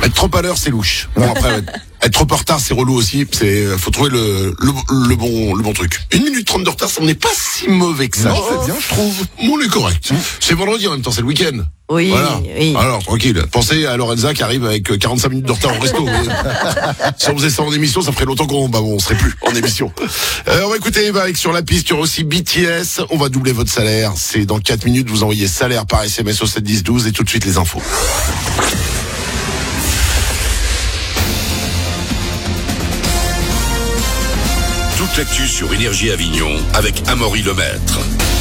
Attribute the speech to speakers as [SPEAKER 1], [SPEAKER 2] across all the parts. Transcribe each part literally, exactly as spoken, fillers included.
[SPEAKER 1] Être trop à l'heure, c'est louche. Bon, après, être trop en retard, c'est relou aussi. C'est, faut trouver le, le, le bon, le bon truc. Une minute trente de retard, ça n'est pas si mauvais que ça.
[SPEAKER 2] Non, c'est bien, je trouve.
[SPEAKER 1] Bon, on est correct. Mmh. C'est vendredi en même temps, c'est le week-end.
[SPEAKER 3] Oui,
[SPEAKER 1] voilà.
[SPEAKER 3] oui.
[SPEAKER 1] Alors, tranquille. Pensez à Lorenza qui arrive avec quarante-cinq minutes de retard au resto. Mais, si on faisait ça en émission, ça ferait longtemps qu'on, bah, on serait plus en émission. Euh, on va écouter, bah, avec Sur la piste, il y aura aussi B T S. On va doubler votre salaire. C'est dans quatre minutes, vous envoyez salaire par S M S au sept dix douze et tout de suite les infos.
[SPEAKER 4] Toute l'actu sur Énergie Avignon avec Amaury Lemaître.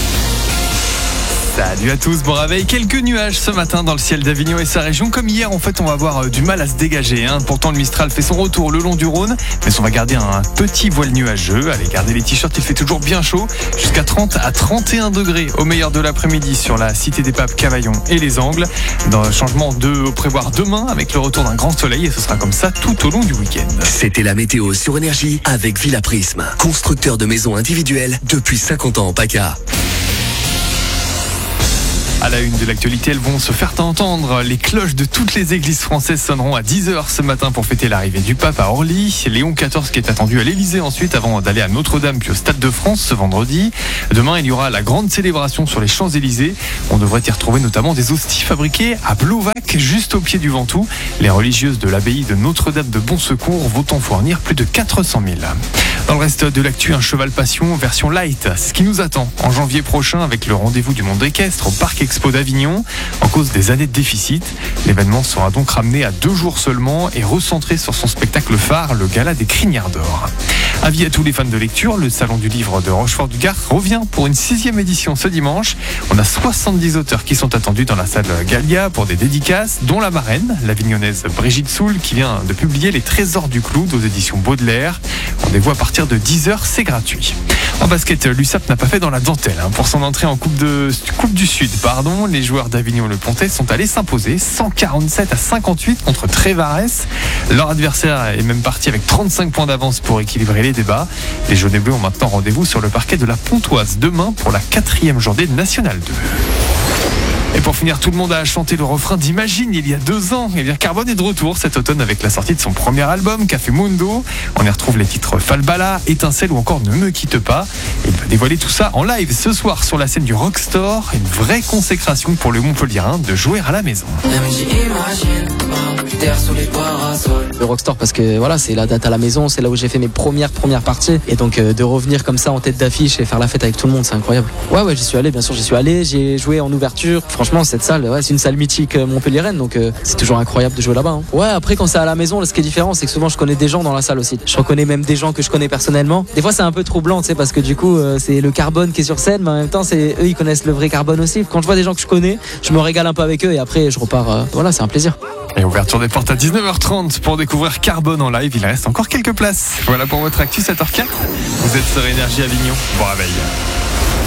[SPEAKER 5] Salut à tous, bon réveil. Quelques nuages ce matin dans le ciel d'Avignon et sa région. Comme hier, en fait, on va avoir du mal à se dégager. Hein. Pourtant, le Mistral fait son retour le long du Rhône. Mais on va garder un petit voile nuageux. Allez, gardez les t-shirts, il fait toujours bien chaud. Jusqu'à trente à trente et un degrés au meilleur de l'après-midi sur la Cité des Papes, Cavaillon et les Angles. Dans le changement de prévoir demain avec le retour d'un grand soleil. Et ce sera comme ça tout au long du week-end.
[SPEAKER 6] C'était la météo sur Énergie avec Villa Prisme. Constructeur de maisons individuelles depuis cinquante ans en PACA.
[SPEAKER 5] À la une de l'actualité, elles vont se faire entendre. Les cloches de toutes les églises françaises sonneront à dix heures ce matin pour fêter l'arrivée du pape à Orly. Léon quatorze qui est attendu à l'Élysée ensuite avant d'aller à Notre-Dame puis au Stade de France ce vendredi. Demain, il y aura la grande célébration sur les Champs-Élysées. On devrait y retrouver notamment des hosties fabriquées à Blovac, juste au pied du Ventoux. Les religieuses de l'abbaye de Notre-Dame de Bon Secours vont en fournir plus de quatre cent mille. Dans le reste de l'actu, un cheval passion version light. C'est ce qui nous attend en janvier prochain avec le rendez-vous du monde équestre au Parc Expo d'Avignon. En cause des années de déficit, l'événement sera donc ramené à deux jours seulement et recentré sur son spectacle phare, le Gala des Crinières d'Or. Avis à tous les fans de lecture, le Salon du Livre de Rochefort-du-Gard revient pour une sixième édition ce dimanche. On a soixante-dix auteurs qui sont attendus dans la salle Gallia pour des dédicaces, dont la marraine, l'Avignonnaise Brigitte Soul, qui vient de publier Les Trésors du Cloud aux éditions Baudelaire. Rendez-vous à partir de dix heures, c'est gratuit. En basket, l'U S A P n'a pas fait dans la dentelle. Hein. Pour son entrée en Coupe, de, Coupe du Sud, pardon, les joueurs d'Avignon-le-Pontet sont allés s'imposer cent quarante-sept à cinquante-huit contre Trévares. Leur adversaire est même parti avec trente-cinq points d'avance pour équilibrer les débats. Les jaunes et bleus ont maintenant rendez-vous sur le parquet de la Pontoise demain pour la quatrième journée de National deux. Et pour finir, tout le monde a chanté le refrain d'Imagine il y a deux ans. Et bien Carbone est de retour cet automne avec la sortie de son premier album, Café Mundo. On y retrouve les titres Falbala, Étincelle ou encore Ne me quitte pas. Et il va dévoiler tout ça en live ce soir sur la scène du Rockstore. Une vraie consécration pour le Montpellierin de jouer à la maison.
[SPEAKER 7] Le Rockstore parce que voilà, c'est la date à la maison, c'est là où j'ai fait mes premières premières parties. Et donc euh, de revenir comme ça en tête d'affiche et faire la fête avec tout le monde, c'est incroyable. Ouais ouais, j'y suis allé, bien sûr, j'y suis allé, j'ai joué en ouverture. Franchement, cette salle, ouais, c'est une salle mythique montpelliéraine, donc euh, c'est toujours incroyable de jouer là-bas. Hein. Ouais, après quand c'est à la maison, là, ce qui est différent, c'est que souvent je connais des gens dans la salle aussi. Je reconnais même des gens que je connais personnellement. Des fois, c'est un peu troublant, tu sais, parce que du coup, euh, c'est le Carbone qui est sur scène, mais en même temps, c'est eux, ils connaissent le vrai Carbone aussi. Quand je vois des gens que je connais, je me régale un peu avec eux et après, je repars. Euh, voilà, c'est un plaisir.
[SPEAKER 5] Et ouverture des portes à dix-neuf heures trente pour découvrir Carbone en live. Il reste encore quelques places. Voilà pour votre actu sept heures quatre. Vous êtes sur Énergie Avignon. Bon réveil.